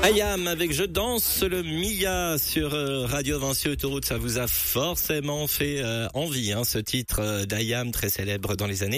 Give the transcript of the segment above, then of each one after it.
Ayam avec Je danse le Mia sur Radio Vinci Autoroute, ça vous a forcément fait envie, ce titre d'Ayam très célèbre dans les années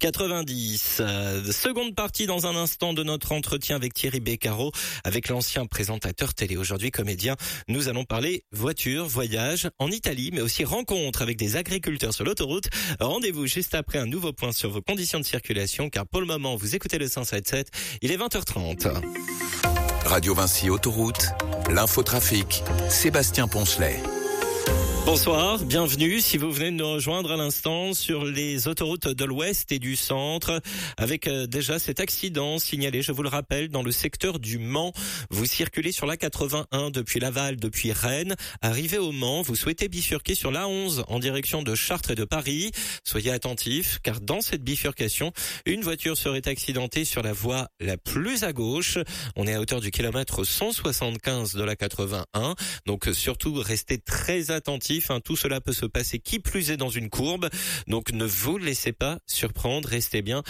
90. Seconde partie dans un instant de notre entretien avec Thierry Beccaro, avec l'ancien présentateur télé, aujourd'hui comédien. Nous allons parler voiture, voyage en Italie, mais aussi rencontre avec des agriculteurs sur l'autoroute. Rendez-vous juste après un nouveau point sur vos conditions de circulation, car pour le moment vous écoutez le 107.7, il est 20h30. Radio Vinci Autoroute, l'infotrafic, Sébastien Poncelet. Bonsoir, bienvenue si vous venez de nous rejoindre à l'instant sur les autoroutes de l'Ouest et du Centre avec déjà cet accident signalé, je vous le rappelle, dans le secteur du Mans. Vous circulez sur l'A81 depuis Laval, depuis Rennes. Arrivé au Mans, vous souhaitez bifurquer sur l'A11 en direction de Chartres et de Paris. Soyez attentifs car dans cette bifurcation, une voiture serait accidentée sur la voie la plus à gauche. On est à hauteur du kilomètre 175 de l'A81. Donc surtout, restez très attentifs. Tout cela peut se passer qui plus est dans une courbe, donc ne vous laissez pas surprendre, restez bien,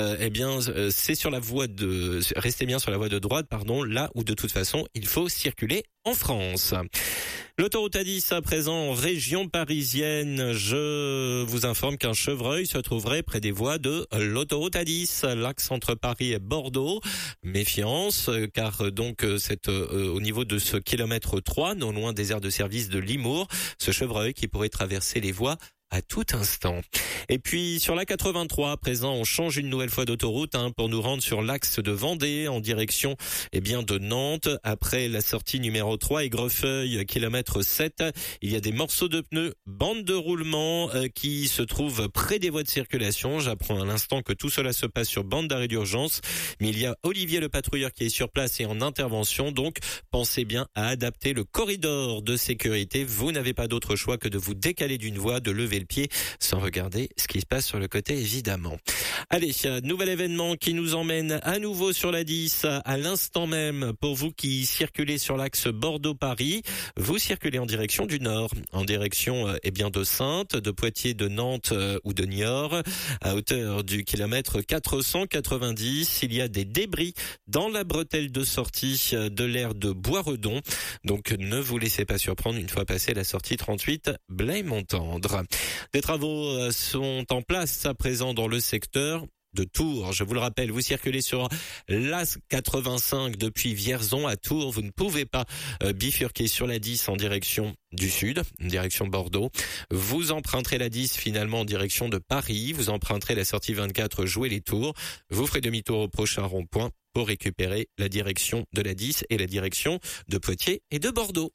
c'est sur la voie de, restez bien sur la voie de droite, là où de toute façon il faut circuler en France. L'autoroute A10 à présent en région parisienne. Je vous informe qu'un chevreuil se trouverait près des voies de l'autoroute A10, l'axe entre Paris et Bordeaux. Méfiance, car donc c'est au niveau de ce kilomètre 3, non loin des aires de service de Limours, ce chevreuil qui pourrait traverser les voies à tout instant. Et puis sur la 83 à présent, on change une nouvelle fois d'autoroute pour nous rendre sur l'axe de Vendée en direction de Nantes. Après la sortie numéro 3 Aigrefeuille, kilomètre 7, il y a des morceaux de pneus, bande de roulement qui se trouvent près des voies de circulation. J'apprends à l'instant que tout cela se passe sur bande d'arrêt d'urgence, mais il y a Olivier le patrouilleur qui est sur place et en intervention, donc pensez bien à adapter le corridor de sécurité. Vous n'avez pas d'autre choix que de vous décaler d'une voie, de lever le pied sans regarder ce qui se passe sur le côté évidemment. Allez, nouvel événement qui nous emmène à nouveau sur la 10 à l'instant même. Pour vous qui circulez sur l'axe Bordeaux-Paris, vous circulez en direction du nord, en direction de Saintes, de Poitiers, de Nantes ou de Niort, à hauteur du kilomètre 490. Il y a des débris dans la bretelle de sortie de l'aire de Boisredon, donc ne vous laissez pas surprendre une fois passé la sortie 38 Blaye-Montendre. Des travaux sont en place à présent dans le secteur de Tours. Je vous le rappelle, vous circulez sur l'A85 depuis Vierzon à Tours. Vous ne pouvez pas bifurquer sur la 10 en direction du sud, en direction Bordeaux. Vous emprunterez la 10 finalement en direction de Paris. Vous emprunterez la sortie 24 Jouer-les-Tours. Vous ferez demi-tour au prochain rond-point pour récupérer la direction de la 10 et la direction de Poitiers et de Bordeaux.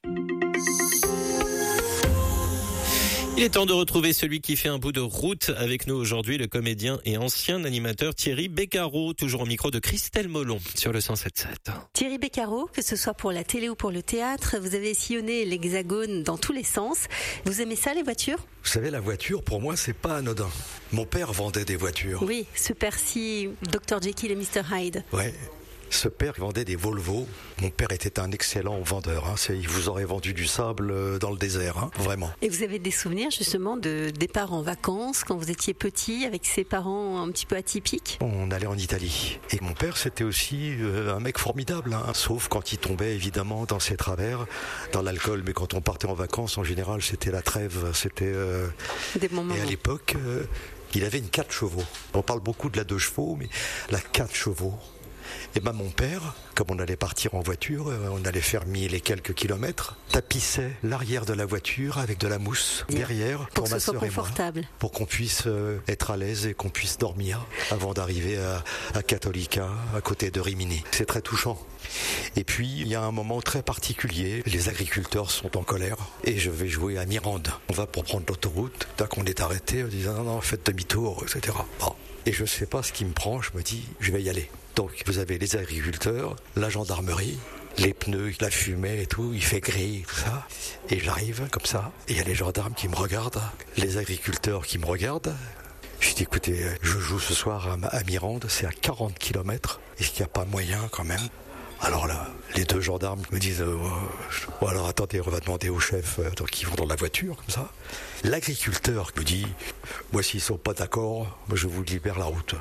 Il est temps de retrouver celui qui fait un bout de route avec nous aujourd'hui, le comédien et ancien animateur Thierry Beccaro, toujours au micro de Christelle Molon sur le 107.7. Thierry Beccaro, que ce soit pour la télé ou pour le théâtre, vous avez sillonné l'Hexagone dans tous les sens. Vous aimez ça, les voitures ? Vous savez, la voiture, pour moi, c'est pas anodin. Mon père vendait des voitures. Oui, ce Percy, Dr Jekyll et Mr Hyde. Ouais. Ce père vendait des Volvo. Mon père était un excellent vendeur. Il vous aurait vendu du sable dans le désert, vraiment. Et vous avez des souvenirs justement de départ en vacances quand vous étiez petit avec ses parents un petit peu atypiques ? On allait en Italie. Et mon père, c'était aussi un mec formidable. Sauf quand il tombait évidemment dans ses travers, dans l'alcool. Mais quand on partait en vacances, en général, c'était la trêve. C'était des moments. Et à l'époque, il avait une 4 chevaux. On parle beaucoup de la 2 chevaux, mais la 4 chevaux. Et mon père, comme on allait partir en voiture, on allait faire 1000 et quelques kilomètres, tapissait l'arrière de la voiture avec de la mousse derrière pour que ce soit confortable, pour qu'on puisse être à l'aise et qu'on puisse dormir avant d'arriver à Cattolica, à côté de Rimini. C'est très touchant. Et puis il y a un moment très particulier, les agriculteurs sont en colère et je vais jouer à Mirande. On va pour prendre l'autoroute, dès qu'on est arrêté, on dit non, faites demi-tour, etc. Bon. Et je sais pas ce qui me prend, je me dis, je vais y aller. Donc vous avez les agriculteurs, la gendarmerie, les pneus, la fumée et tout, il fait gris, tout ça. Et j'arrive comme ça, et il y a les gendarmes qui me regardent, les agriculteurs qui me regardent. Je dis, écoutez, je joue ce soir à Mirande, c'est à 40 km. Est-ce qu'il n'y a pas moyen quand même ? Alors là, les 2 gendarmes me disent alors attendez, on va demander au chef, donc ils vont dans la voiture comme ça. L'agriculteur me dit moi s'ils sont pas d'accord, moi je vous libère la route.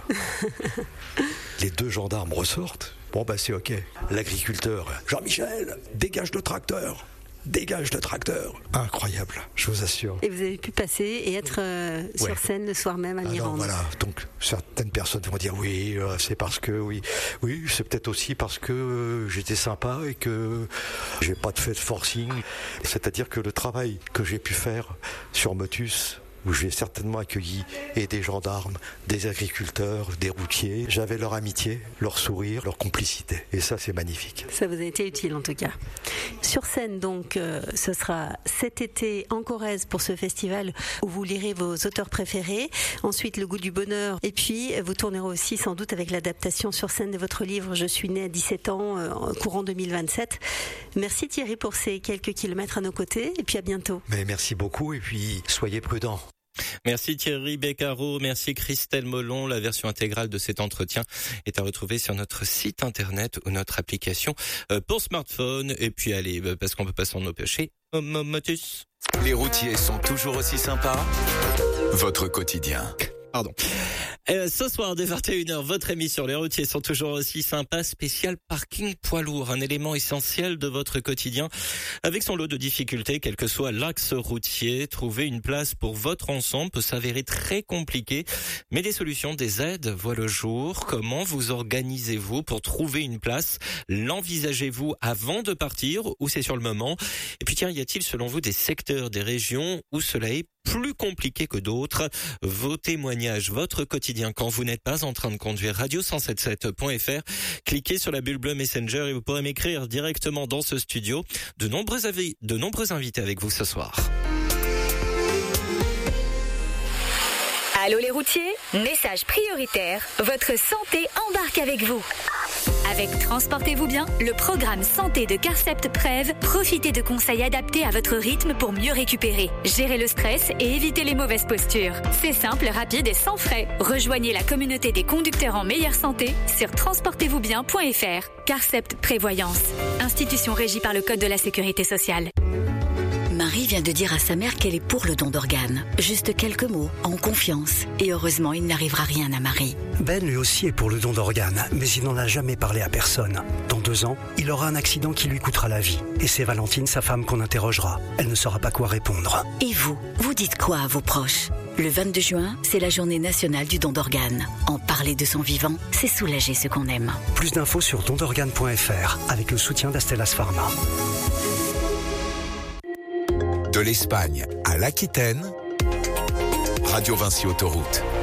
Les 2 gendarmes ressortent. Bon c'est ok. L'agriculteur, Jean-Michel, dégage le tracteur. Dégage le tracteur. Incroyable, je vous assure. Et vous avez pu passer et être sur scène le soir même à Mirande. Voilà, donc certaines personnes vont dire oui, c'est parce que oui, c'est peut-être aussi parce que j'étais sympa et que j'ai pas fait de forcing. C'est-à-dire que le travail que j'ai pu faire sur Motus, où j'ai certainement accueilli et des gendarmes, des agriculteurs, des routiers. J'avais leur amitié, leur sourire, leur complicité. Et ça, c'est magnifique. Ça vous a été utile en tout cas. Sur scène, donc, ce sera cet été en Corrèze pour ce festival où vous lirez vos auteurs préférés. Ensuite, Le goût du bonheur. Et puis, vous tournerez aussi sans doute avec l'adaptation sur scène de votre livre « Je suis né à 17 ans, courant 2027 ». Merci Thierry pour ces quelques kilomètres à nos côtés. Et puis à bientôt. Mais merci beaucoup et puis soyez prudents. Merci Thierry Beccaro, merci Christelle Molon. La version intégrale de cet entretien est à retrouver sur notre site internet ou notre application pour smartphone. Et puis allez, parce qu'on peut pas s'en empêcher, Motus. Les routiers sont toujours aussi sympas. Votre quotidien. Pardon. Ce soir, dès 21h, votre émission Les routiers sont toujours aussi sympas, spécial parking poids lourd, un élément essentiel de votre quotidien. Avec son lot de difficultés, quel que soit l'axe routier, trouver une place pour votre ensemble peut s'avérer très compliqué. Mais des solutions, des aides voient le jour. Comment vous organisez-vous pour trouver une place? L'envisagez-vous avant de partir ou c'est sur le moment? Et puis tiens, y a-t-il selon vous des secteurs, des régions où cela est plus compliqué que d'autres? Vos témoignages, votre quotidien quand vous n'êtes pas en train de conduire. Radio177.fr. Cliquez sur la bulle bleue Messenger et vous pourrez m'écrire directement dans ce studio. De nombreux invités avec vous ce soir. Allô les routiers, message prioritaire, votre santé embarque avec vous. Avec Transportez-vous bien, le programme santé de Carcept Prev, profitez de conseils adaptés à votre rythme pour mieux récupérer, gérer le stress et éviter les mauvaises postures. C'est simple, rapide et sans frais. Rejoignez la communauté des conducteurs en meilleure santé sur transportezvousbien.fr. Carcept Prévoyance, institution régie par le Code de la Sécurité sociale. Marie vient de dire à sa mère qu'elle est pour le don d'organes. Juste quelques mots, en confiance. Et heureusement, il n'arrivera rien à Marie. Ben lui aussi est pour le don d'organes, mais il n'en a jamais parlé à personne. Dans 2 ans, il aura un accident qui lui coûtera la vie. Et c'est Valentine, sa femme, qu'on interrogera. Elle ne saura pas quoi répondre. Et vous dites quoi à vos proches? Le 22 juin, c'est la journée nationale du don d'organes. En parler de son vivant, c'est soulager ce qu'on aime. Plus d'infos sur dondorganes.fr avec le soutien d'Astellas Pharma. De l'Espagne à l'Aquitaine, Radio Vinci Autoroute.